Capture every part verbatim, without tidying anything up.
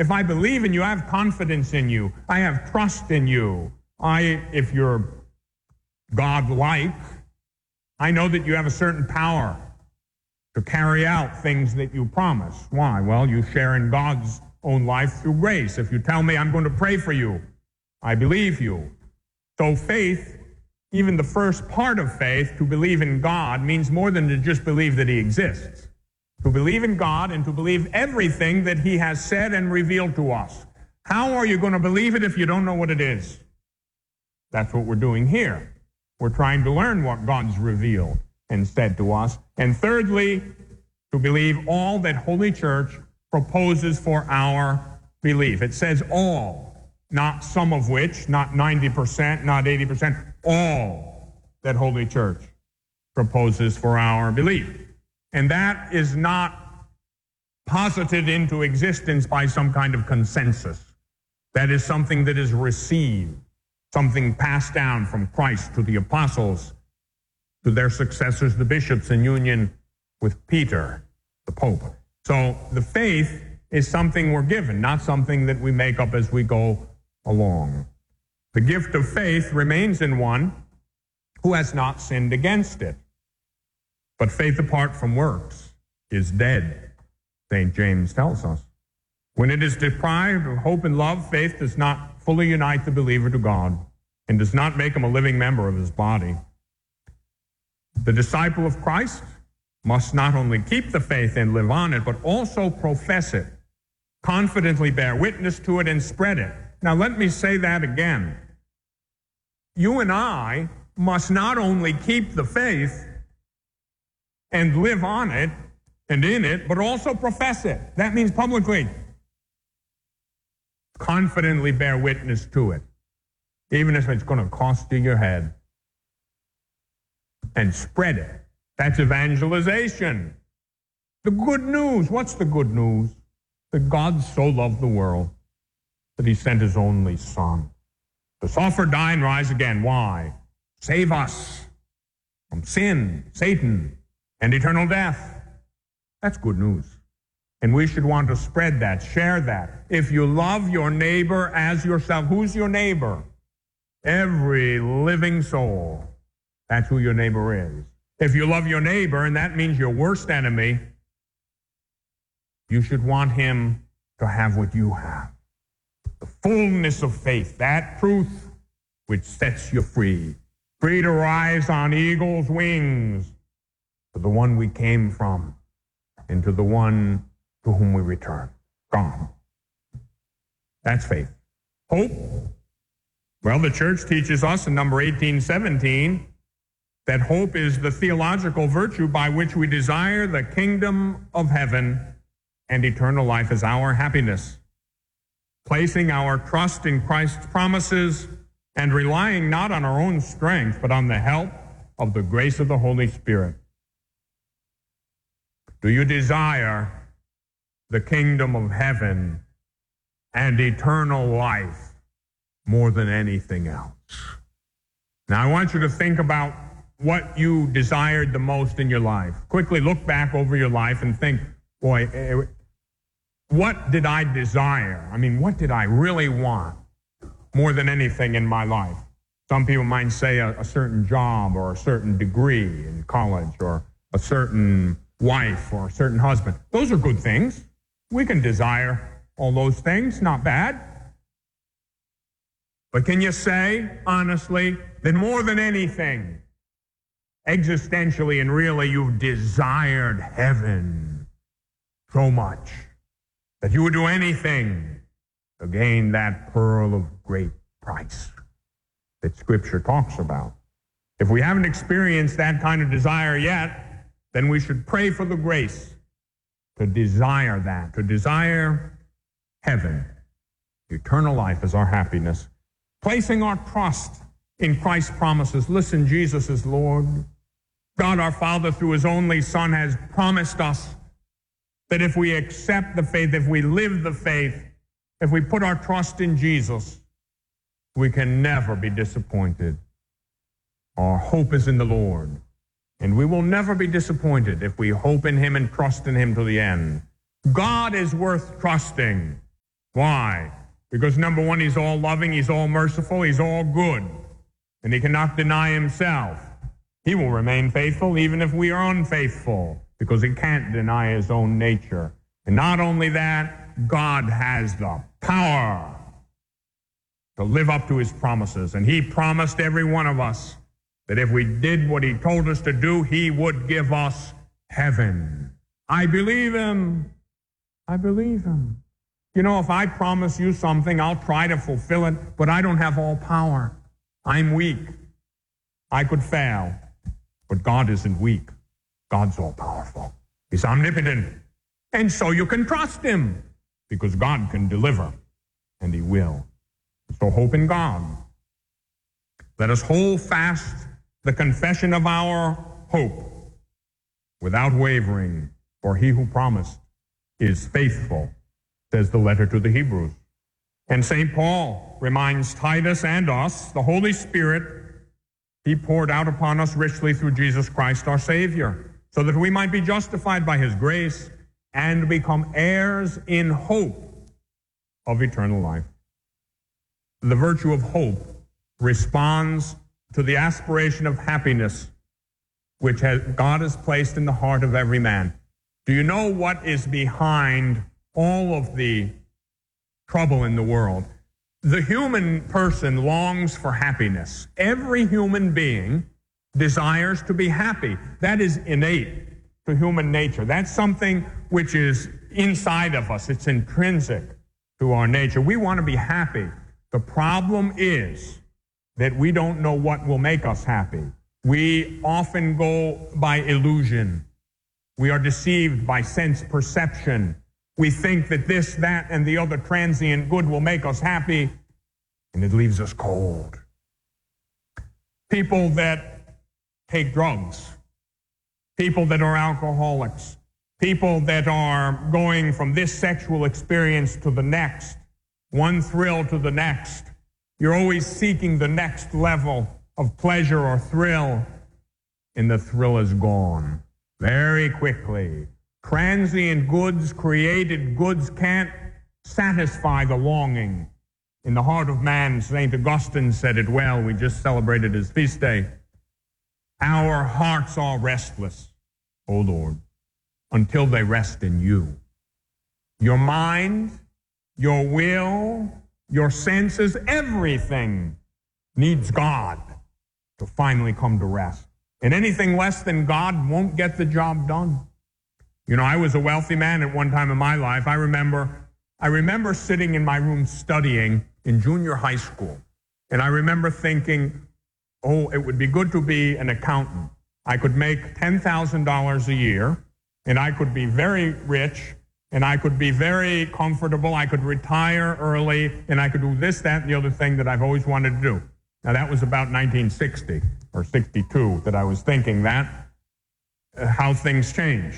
if I believe in you, I have confidence in you, I have trust in you. I, if you're God-like, I know that you have a certain power to carry out things that you promise. Why? Well, you share in God's own life through grace. If you tell me I'm going to pray for you, I believe you. So faith, even the first part of faith, to believe in God, means more than to just believe that he exists. To believe in God and to believe everything that he has said and revealed to us. How are you going to believe it if you don't know what it is? That's what we're doing here. We're trying to learn what God's revealed and said to us. And thirdly, to believe all that Holy Church proposes for our belief. It says all, not some of which, not ninety percent, not eighty percent, all that Holy Church proposes for our belief. And that is not posited into existence by some kind of consensus. That is something that is received, something passed down from Christ to the apostles, to their successors, the bishops, in union with Peter, the Pope. So the faith is something we're given, not something that we make up as we go along. The gift of faith remains in one who has not sinned against it. But faith apart from works is dead, Saint James tells us. When it is deprived of hope and love, faith does not fully unite the believer to God and does not make him a living member of his body. The disciple of Christ must not only keep the faith and live on it, but also profess it, confidently bear witness to it, and spread it. Now let me say that again. You and I must not only keep the faith and live on it and in it, but also profess it. That means publicly. Confidently bear witness to it, even if it's going to cost you your head. And spread it. That's evangelization. The good news. What's the good news? That God so loved the world that he sent his only Son to suffer, die, and rise again. Why? Save us from sin, Satan, and eternal death. That's good news. And we should want to spread that, share that. If you love your neighbor as yourself, who's your neighbor? Every living soul. That's who your neighbor is. If you love your neighbor, and that means your worst enemy, you should want him to have what you have. The fullness of faith, that truth which sets you free. Free to rise on eagle's wings to the one we came from and to the one to whom we return, God. That's faith. Hope. Well, the church teaches us in number eighteen seventeen that hope is the theological virtue by which we desire the kingdom of heaven and eternal life as our happiness. Placing our trust in Christ's promises and relying not on our own strength, but on the help of the grace of the Holy Spirit. Do you desire the kingdom of heaven and eternal life more than anything else? Now, I want you to think about what you desired the most in your life. Quickly look back over your life and think, boy, what did I desire? I mean, what did I really want more than anything in my life? Some people might say a, a certain job or a certain degree in college or a certain wife or a certain husband. Those are good things. We can desire all those things, not bad. But can you say, honestly, that more than anything, existentially and really, you've desired heaven so much that you would do anything to gain that pearl of great price that Scripture talks about? If we haven't experienced that kind of desire yet, then we should pray for the grace to desire that, to desire heaven, eternal life as our happiness, placing our trust in Christ's promises. Listen, Jesus is Lord. God our Father, through his only Son, has promised us that if we accept the faith, if we live the faith, if we put our trust in Jesus, we can never be disappointed. Our hope is in the Lord, and we will never be disappointed if we hope in him and trust in him to the end. God is worth trusting. Why? Because number one, he's all loving, he's all merciful, he's all good, and he cannot deny himself. He will remain faithful even if we are unfaithful, because he can't deny his own nature. And not only that, God has the power to live up to his promises. And he promised every one of us that if we did what he told us to do, he would give us heaven. I believe him. I believe him. You know, if I promise you something, I'll try to fulfill it, but I don't have all power. I'm weak. I could fail. But God isn't weak. God's all powerful. He's omnipotent. And so you can trust him, because God can deliver, and he will. So hope in God. Let us hold fast the confession of our hope without wavering, for he who promised is faithful, says the letter to the Hebrews. And Saint Paul reminds Titus and us, the Holy Spirit he poured out upon us richly through Jesus Christ our Savior, so that we might be justified by his grace and become heirs in hope of eternal life. The virtue of hope responds to the aspiration of happiness which has, God has placed in the heart of every man. Do you know what is behind all of the trouble in the world? The human person longs for happiness. Every human being desires to be happy. That is innate to human nature. That's something which is inside of us. It's intrinsic to our nature. We want to be happy. The problem is that we don't know what will make us happy. We often go by illusion. We are deceived by sense perception. We think that this, that, and the other transient good will make us happy, and it leaves us cold. People that take drugs, people that are alcoholics, people that are going from this sexual experience to the next, one thrill to the next. You're always seeking the next level of pleasure or thrill, and the thrill is gone very quickly. Transient goods, created goods, can't satisfy the longing in the heart of man. Saint Augustine said it well. We just celebrated his feast day. Our hearts are restless, O Lord, until they rest in you. Your mind, your will, your senses, everything needs God to finally come to rest. And anything less than God won't get the job done. You know, I was a wealthy man at one time in my life. I remember, I remember sitting in my room studying in junior high school. And I remember thinking, oh, it would be good to be an accountant. I could make ten thousand dollars a year, and I could be very rich, and I could be very comfortable. I could retire early, and I could do this, that, and the other thing that I've always wanted to do. Now, that was about nineteen sixty or sixty-two that I was thinking that, uh, how things change.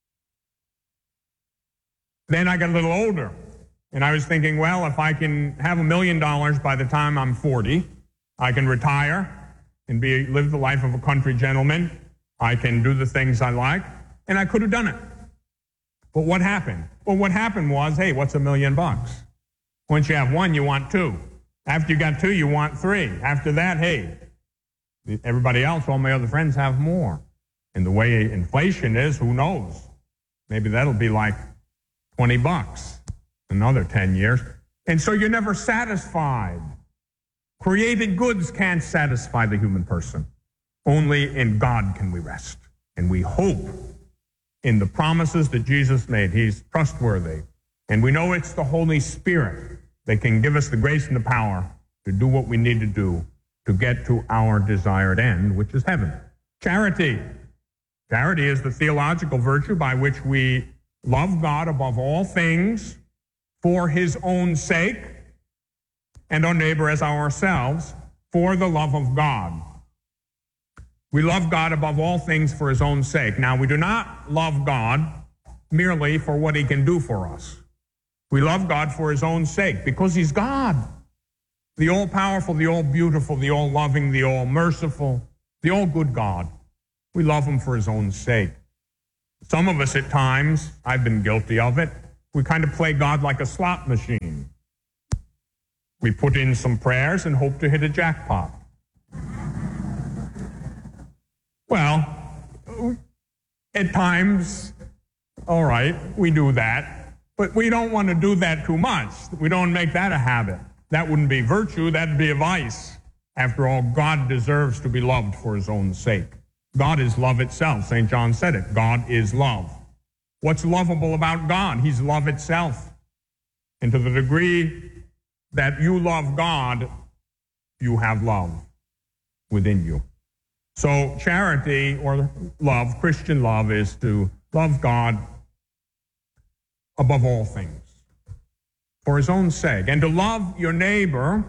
Then I got a little older, and I was thinking, well, if I can have a million dollars by the time I'm forty, I can retire and be live the life of a country gentleman. I can do the things I like, and I could have done it. But what happened? Well, what happened was, hey, what's a million bucks? Once you have one, you want two. After you got two, you want three. After that, hey, everybody else, all my other friends have more. And the way inflation is, who knows? Maybe that'll be like twenty bucks, another ten years. And so you're never satisfied. Created goods can't satisfy the human person. Only in God can we rest. And we hope in the promises that Jesus made. He's trustworthy. And we know it's the Holy Spirit that can give us the grace and the power to do what we need to do to get to our desired end, which is heaven. Charity. Charity is the theological virtue by which we love God above all things for his own sake, and our neighbor as ourselves for the love of God. We love God above all things for his own sake. Now, we do not love God merely for what he can do for us. We love God for his own sake because he's God, the all-powerful, the all-beautiful, the all-loving, the all-merciful, the all-good God. We love him for his own sake. Some of us at times, I've been guilty of it, we kind of play God like a slot machine. We put in some prayers and hope to hit a jackpot. Well, at times, all right, we do that, but we don't want to do that too much. We don't make that a habit. That wouldn't be virtue, that'd be a vice. After all, God deserves to be loved for his own sake. God is love itself. Saint John said it. God is love. What's lovable about God? He's love itself. And to the degree that you love God, you have love within you. So charity or love, Christian love, is to love God above all things for his own sake, and to love your neighbor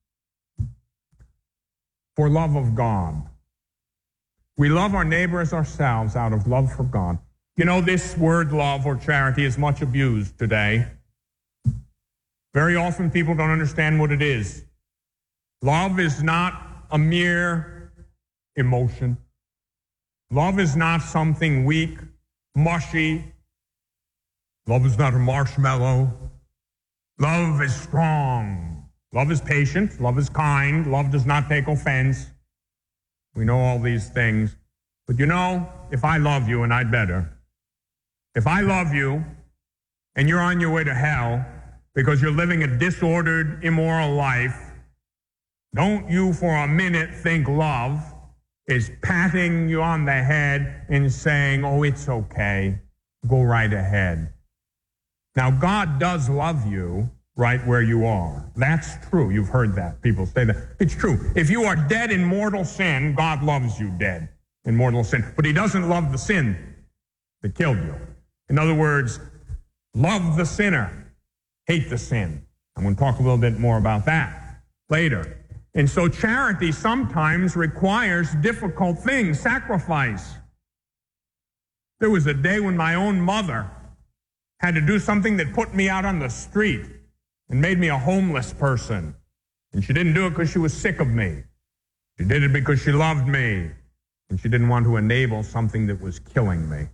for love of God. We love our neighbor as ourselves out of love for God. You know, this word love or charity is much abused today. Very often people don't understand what it is. Love is not a mere emotion. Love is not something weak, mushy. Love is not a marshmallow. Love is strong. Love is patient. Love is kind. Love does not take offense. We know all these things. But you know, if I love you, and I'd better, if I love you and you're on your way to hell because you're living a disordered, immoral life, don't you for a minute think love is patting you on the head and saying, oh, it's okay, go right ahead. Now, God does love you right where you are. That's true. You've heard that. People say that. It's true. If you are dead in mortal sin, God loves you dead in mortal sin. But he doesn't love the sin that killed you. In other words, love the sinner, hate the sin. I'm going to talk a little bit more about that later. And so charity sometimes requires difficult things, sacrifice. There was a day when my own mother had to do something that put me out on the street and made me a homeless person. And she didn't do it because she was sick of me. She did it because she loved me. And she didn't want to enable something that was killing me.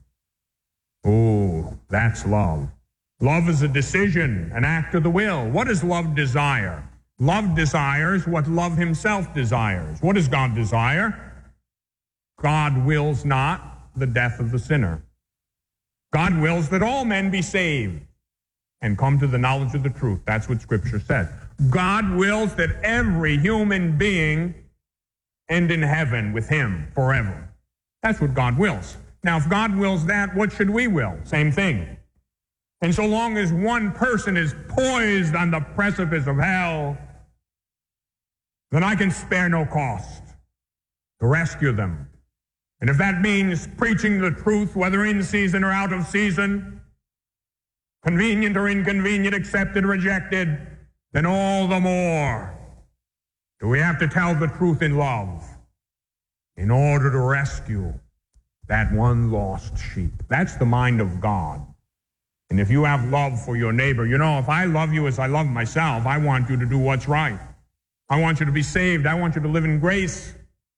Oh, that's love. Love is a decision, an act of the will. What does love desire? Love desires what love himself desires. What does God desire? God wills not the death of the sinner. God wills that all men be saved and come to the knowledge of the truth. That's what Scripture says. God wills that every human being end in heaven with him forever. That's what God wills. Now, if God wills that, what should we will? Same thing. And so long as one person is poised on the precipice of hell, then I can spare no cost to rescue them. And if that means preaching the truth, whether in season or out of season, convenient or inconvenient, accepted, rejected, then all the more do we have to tell the truth in love in order to rescue that one lost sheep. That's the mind of God. And if you have love for your neighbor, you know, if I love you as I love myself, I want you to do what's right. I want you to be saved. I want you to live in grace.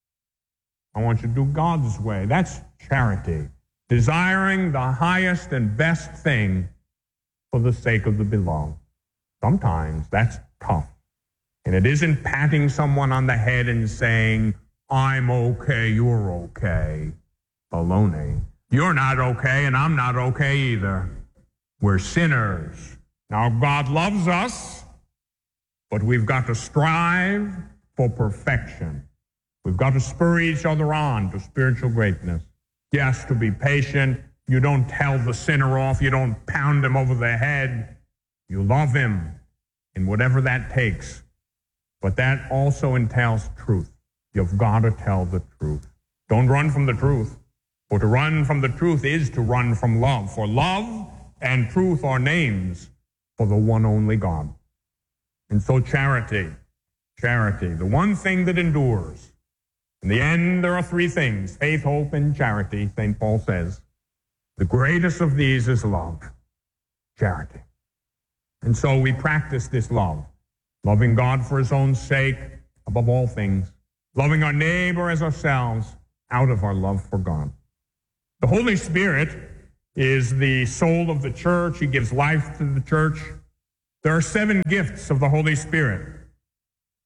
I want you to do God's way. That's charity. Desiring the highest and best thing for the sake of the beloved. Sometimes that's tough. And it isn't patting someone on the head and saying, I'm okay, you're okay. Baloney. You're not okay, and I'm not okay either. We're sinners. Now, God loves us, but we've got to strive for perfection. We've got to spur each other on to spiritual greatness. Yes, to be patient. You don't tell the sinner off. You don't pound him over the head. You love him in whatever that takes. But that also entails truth. You've got to tell the truth. Don't run from the truth. For to run from the truth is to run from love. For love and truth are names for the one only God. And so charity, charity, the one thing that endures. In the end, there are three things: faith, hope, and charity, Saint Paul says. The greatest of these is love, charity. And so we practice this love, loving God for his own sake above all things, loving our neighbor as ourselves out of our love for God. The Holy Spirit is the soul of the church. He gives life to the church. There are seven gifts of the Holy Spirit.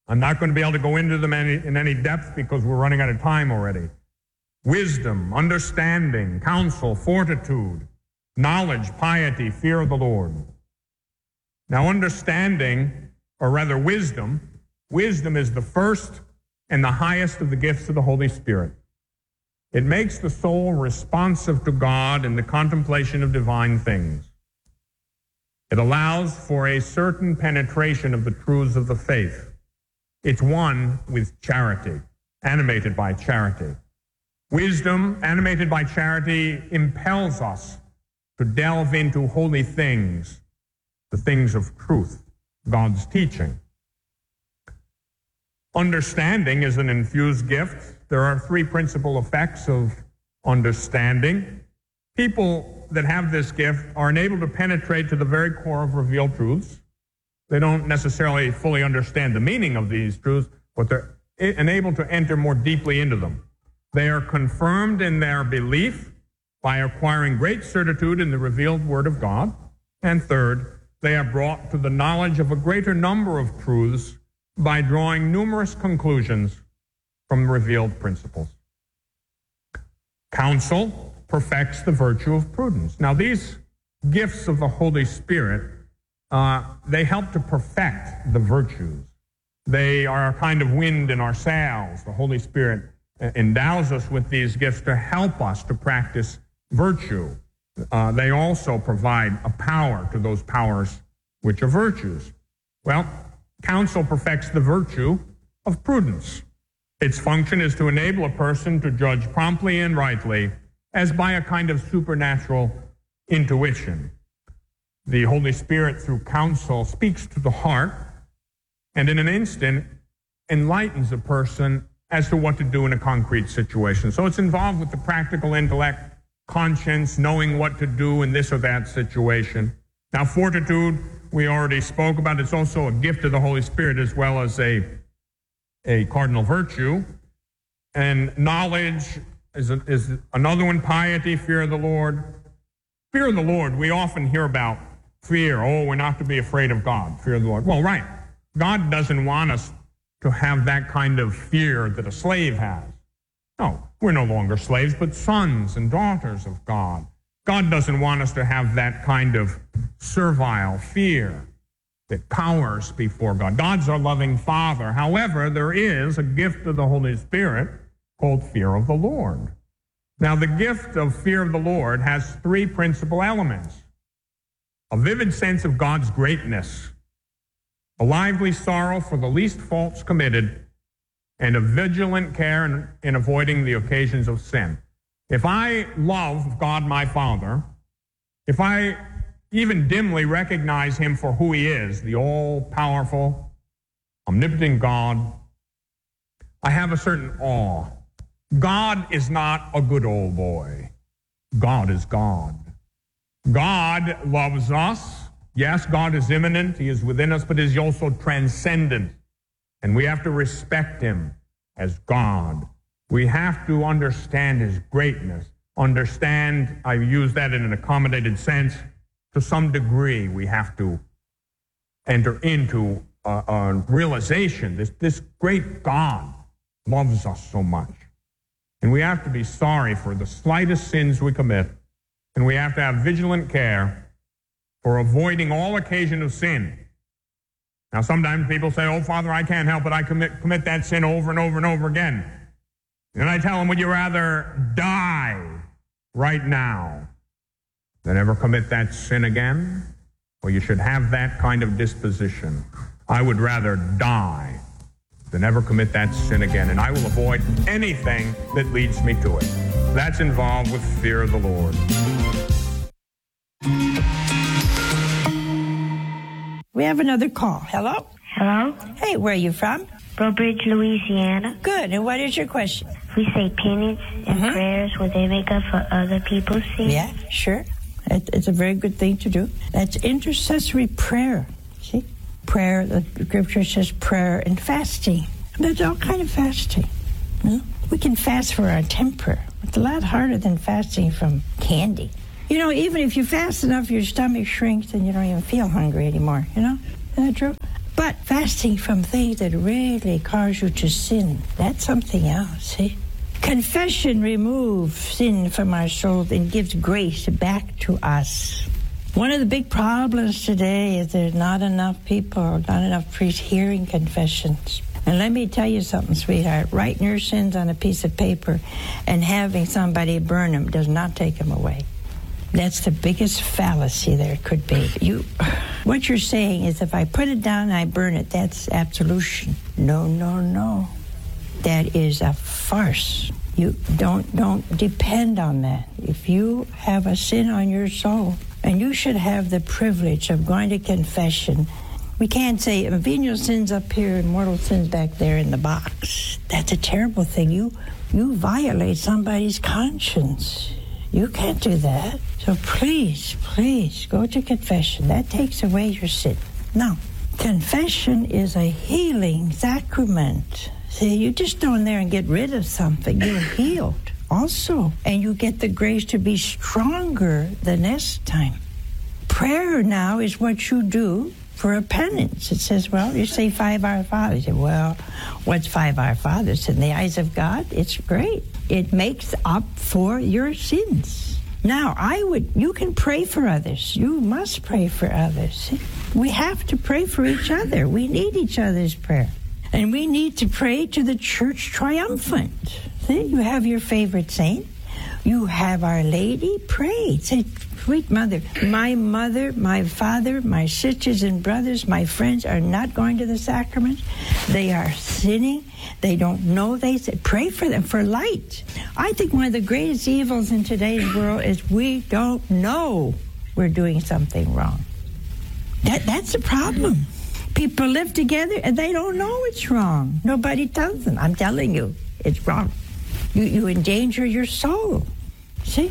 I'm not going to be able to go into them any, in any depth because we're running out of time already. Wisdom, understanding, counsel, fortitude, knowledge, piety, fear of the Lord. Now, understanding, or rather wisdom, wisdom is the first and the highest of the gifts of the Holy Spirit. It makes the soul responsive to God in the contemplation of divine things. It allows for a certain penetration of the truths of the faith. It's one with charity, animated by charity. Wisdom, animated by charity, impels us to delve into holy things, the things of truth, God's teaching. Understanding is an infused gift. There are three principal effects of understanding. People that have this gift are enabled to penetrate to the very core of revealed truths. They don't necessarily fully understand the meaning of these truths, but they're enabled to enter more deeply into them. They are confirmed in their belief by acquiring great certitude in the revealed Word of God. And third, they are brought to the knowledge of a greater number of truths by drawing numerous conclusions from revealed principles. Counsel perfects the virtue of prudence. Now, these gifts of the Holy Spirit, uh, they help to perfect the virtues. They are a kind of wind in our sails. The Holy Spirit endows us with these gifts to help us to practice virtue. Uh, they also provide a power to those powers which are virtues. Well, counsel perfects the virtue of prudence. Its function is to enable a person to judge promptly and rightly as by a kind of supernatural intuition. The Holy Spirit, through counsel, speaks to the heart and in an instant enlightens a person as to what to do in a concrete situation. So it's involved with the practical intellect, conscience, knowing what to do in this or that situation. Now, fortitude, we already spoke about. It's also a gift of the Holy Spirit as well as a, a cardinal virtue. And knowledge is, a, is another one, piety, fear of the Lord. Fear of the Lord, we often hear about fear. Oh, we're not to be afraid of God, fear of the Lord. Well, right. God doesn't want us to have that kind of fear that a slave has. No, we're no longer slaves, but sons and daughters of God. God doesn't want us to have that kind of servile fear that cowers before God. God's our loving Father. However, there is a gift of the Holy Spirit called fear of the Lord. Now, the gift of fear of the Lord has three principal elements: a vivid sense of God's greatness, a lively sorrow for the least faults committed, and a vigilant care in, in avoiding the occasions of sin. If I love God my Father, if I even dimly recognize him for who he is, the all-powerful, omnipotent God, I have a certain awe. God is not a good old boy. God is God. God loves us. Yes, God is immanent. He is within us, but he is also transcendent. And we have to respect him as God. We have to understand his greatness. Understand, I use that in an accommodated sense. To some degree, we have to enter into a, a realization this, this great God loves us so much. And we have to be sorry for the slightest sins we commit. And we have to have vigilant care for avoiding all occasion of sin. Now, sometimes people say, oh, Father, I can't help it. I commit, commit that sin over and over and over again. And I tell them, would you rather die right now than ever commit that sin again? Well, you should have that kind of disposition. I would rather die than ever commit that sin again, and I will avoid anything that leads me to it. That's involved with fear of the Lord. We have another call. Hello? Hello? Hey, where are you from? Brobridge, Louisiana. Good. And what is your question? We say penance and Mm-hmm. prayers. Would they make up for other people's sins? Yeah, sure. It, it's a very good thing to do. That's intercessory prayer. See? Prayer, the scripture says prayer and fasting. There's all kind of fasting. You know? We can fast for our temper. It's a lot harder than fasting from candy. You know, even if you fast enough, your stomach shrinks and you don't even feel hungry anymore, you know? Isn't that true? But fasting from things that really cause you to sin, that's something else, see? Confession removes sin from our souls and gives grace back to us. One of the big problems today is there's not enough people, not enough priests hearing confessions. And let me tell you something, sweetheart. Writing your sins on a piece of paper and having somebody burn them does not take them away. That's the biggest fallacy there could be. You, what you're saying is if I put it down and I burn it, that's absolution. No, no, no. That is a farce. You don't don't depend on that. If you have a sin on your soul, and you should have the privilege of going to confession. We can't say, venial sins up here and mortal sins back there in the box. That's a terrible thing. You you violate somebody's conscience. You can't do that. So please, please, go to confession. That takes away your sin. Now, confession is a healing sacrament. See, you just go in there and get rid of something. You're healed also. And you get the grace to be stronger the next time. Prayer now is what you do for a penance. It says, well, you say five Our Fathers. You say, well, what's five Our Fathers? In the eyes of God, it's great. It makes up for your sins. Now, I would, you can pray for others. You must pray for others. We have to pray for each other. We need each other's prayer. And we need to pray to the Church Triumphant. See, you have your favorite saint. You have Our Lady. Pray. Say, sweet Mother, my mother, my father, my sisters and brothers, my friends are not going to the sacraments. They are sinning. They don't know. They said, pray for them for light. I think one of the greatest evils in today's world is we don't know we're doing something wrong. That That's the problem. People live together and they don't know it's wrong. Nobody tells them. I'm telling you, it's wrong. You, you endanger your soul. See?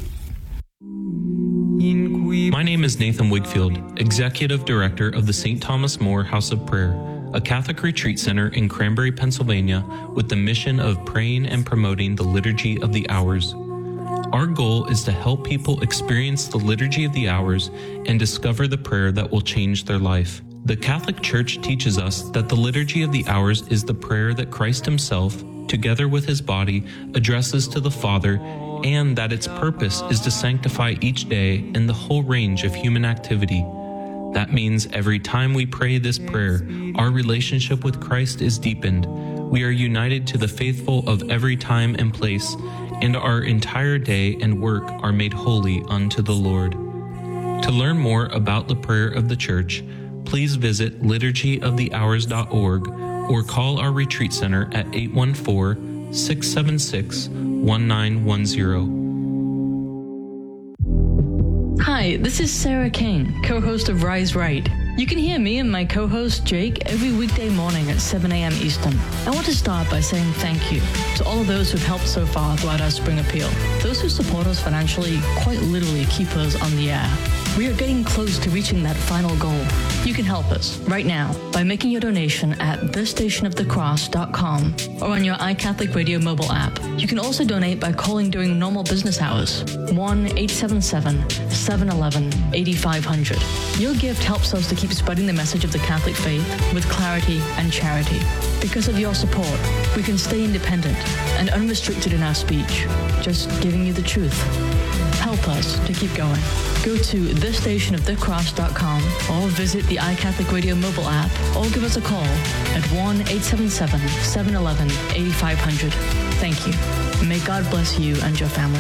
My name is Nathan Wigfield, Executive Director of the Saint Thomas More House of Prayer, a Catholic retreat center in Cranberry, Pennsylvania, with the mission of praying and promoting the Liturgy of the Hours. Our goal is to help people experience the Liturgy of the Hours and discover the prayer that will change their life. The Catholic Church teaches us that the Liturgy of the Hours is the prayer that Christ himself, together with his body, addresses to the Father, and that its purpose is to sanctify each day in the whole range of human activity. That means every time we pray this prayer, our relationship with Christ is deepened. We are united to the faithful of every time and place, and our entire day and work are made holy unto the Lord. To learn more about the prayer of the Church, please visit liturgy of the hours dot org or call our retreat center at eight one four, six seven six, one nine one zero. Hi, this is Sarah Kane, co-host of Rise Right. You can hear me and my co-host Jake every weekday morning at seven a.m. Eastern. I want to start by saying thank you to all of those who've helped so far throughout our spring appeal. Those who support us financially quite literally keep us on the air. We are getting close to reaching that final goal. You can help us right now by making your donation at the station of the cross dot com or on your iCatholic Radio mobile app. You can also donate by calling during normal business hours, one eight seven seven, seven one one, eight five zero zero. Your gift helps us to keep spreading the message of the Catholic faith with clarity and charity. Because of your support, we can stay independent and unrestricted in our speech, just giving you the truth. Help us to keep going. Go to the station of the cross dot com or visit the iCatholic Radio mobile app or give us a call at one eight seven seven, seven one one, eight five zero zero. Thank you. May God bless you and your family.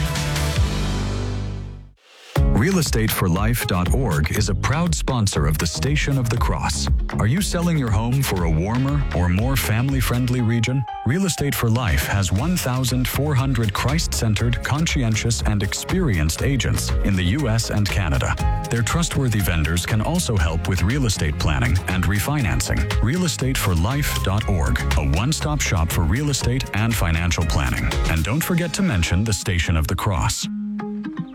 real estate for life dot org is a proud sponsor of the Station of the Cross. Are you selling your home for a warmer or more family-friendly region? Real Estate for Life has one thousand four hundred Christ-centered, conscientious, and experienced agents in the U S and Canada. Their trustworthy vendors can also help with real estate planning and refinancing. real estate for life dot org, a one-stop shop for real estate and financial planning. And don't forget to mention the Station of the Cross.